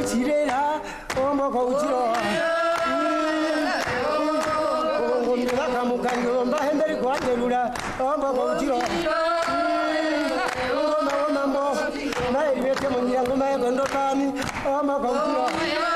Chirera, Ombo Cochiro. Kamukanyo Hendrik Waterula, Ombo Cochiro. Mambo, Mai Vietnam, Yango Mai Gondokani, Ombo Cochiro.